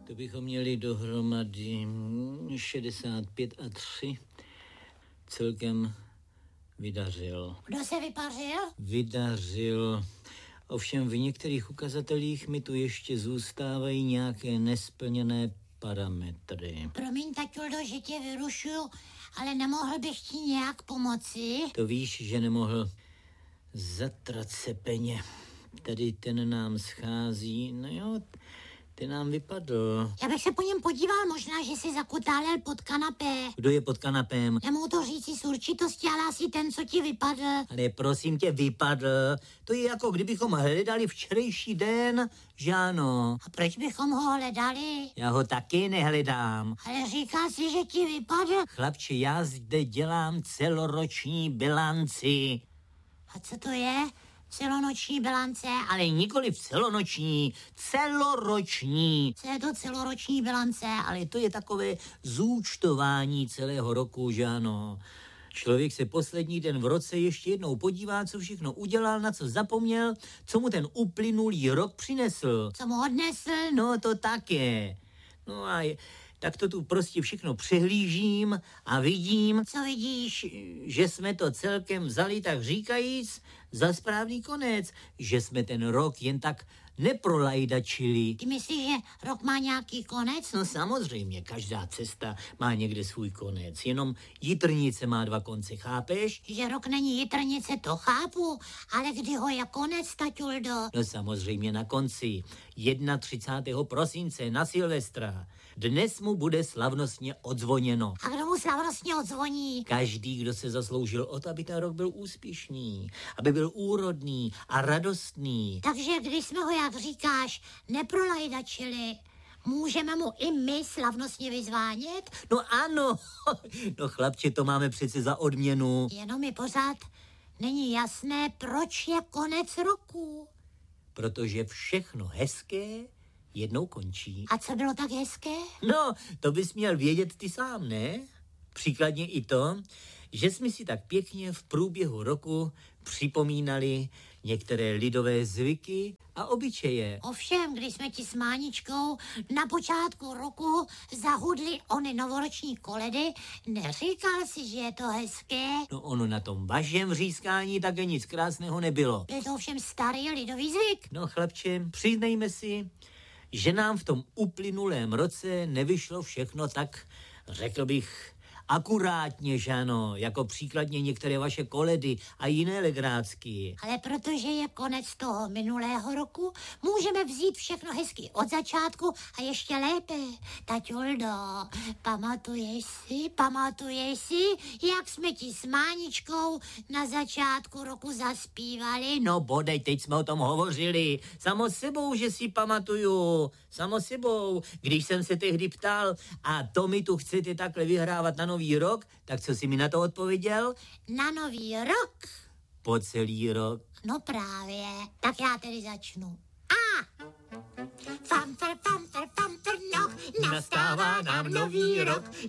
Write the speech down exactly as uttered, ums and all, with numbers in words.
To bychom měli dohromady šedesát pět a tři. Celkem vydařil. Kdo se vypařil? Vydařil. Ovšem v některých ukazatelích mi tu ještě zůstávají nějaké nesplněné parametry. Promiň, taťuldo, že tě vyrušuju, ale nemohl bych ti nějak pomoci? To víš, že nemohl. Zatracepeně. Tady ten nám schází. No jo, ten nám vypadl. Já bych se po něm podíval, možná, že si zakutálel pod kanapé. Kdo je pod kanapém? Nemohu to říci s určitostí, ale asi ten, co ti vypadl. Ale prosím tě, vypadl. To je jako kdybychom hledali včerejší den, že ano. A proč bychom ho hledali? Já ho taky nehledám. Ale říká si, že ti vypadl. Chlapče, já zde dělám celoroční bilanci. A co to je? Celonoční bilance? Ale nikoli celonoční, celoroční. Co je to celoroční bilance? Ale to je takové zúčtování celého roku, že ano. Člověk se poslední den v roce ještě jednou podívá, co všechno udělal, na co zapomněl, co mu ten uplynulý rok přinesl. Co mu odnesl? No to také. No a je, tak to tu prostě všechno přehlížím a vidím. Co vidíš? Že jsme to celkem vzali, tak říkajíc, za správný konec. Že jsme ten rok jen tak neprolajdačili. Ty myslíš, že rok má nějaký konec? No samozřejmě, každá cesta má někde svůj konec. Jenom jitrnice má dva konce, chápeš? Že rok není jitrnice, to chápu, ale kdy ho je konec, taťuldo? No samozřejmě na konci. třicátého prvního prosince na Silvestra. Dnes mu bude slavnostně odzvoněno. A kdo mu slavnostně odzvoní? Každý, kdo se zasloužil o to, aby ten rok byl úspěšný, aby byl úrodný a radostný. Takže když jsme ho, jak říkáš, neprolajdačili, můžeme mu i my slavnostně vyzvánět? No ano, no chlapče, to máme přece za odměnu. Jenom mi pořád není jasné, proč je konec roku. Protože všechno hezké jednou končí. A co bylo tak hezké? No, to bys měl vědět ty sám, ne? Příkladně i to, že jsme si tak pěkně v průběhu roku připomínali některé lidové zvyky a obyčeje. Ovšem, když jsme ti s Máničkou na počátku roku zahudli ony novoroční koledy, neříkal si, že je to hezké? No ono na tom vašem řískání také nic krásného nebylo. Je to ovšem starý lidový zvyk. No chlapče, přiznejme si, že nám v tom uplynulém roce nevyšlo všechno tak, řekl bych, akurátně, že ano, jako příkladně některé vaše koledy a jiné legrácky. Ale protože je konec toho minulého roku, můžeme vzít všechno hezky od začátku a ještě lépe. Taťuldo, pamatuješ si, pamatuješ si, jak jsme ti s Máničkou na začátku roku zaspívali? No bodej, teď jsme o tom hovořili. Samo sebou, že si pamatuju. Samo sebou. Když jsem se tehdy ptal, a to mi tu chcete takhle vyhrávat na nový rok, tak co jsi mi na to odpověděl? Na nový rok? Po celý rok. No právě. Tak já tedy začnu. A! Famper, famper, famper, noh, nastává nám nový rok.